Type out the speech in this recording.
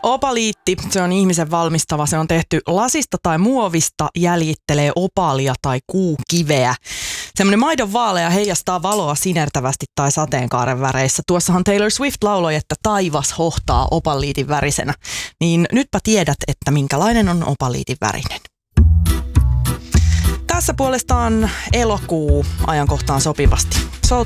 Opaliitti, se on ihmisen valmistava. Se on tehty lasista tai muovista, jäljittelee opaalia tai kuukiveä. Semmoinen maidon vaalea heijastaa valoa sinertävästi tai sateenkaaren väreissä. Tuossahan Taylor Swift lauloi, että taivas hohtaa opaliitin värisenä. Niin nytpä tiedät, että minkälainen on opaliitin värinen. Tässä puolestaan elokuu ajankohtaan sopivasti.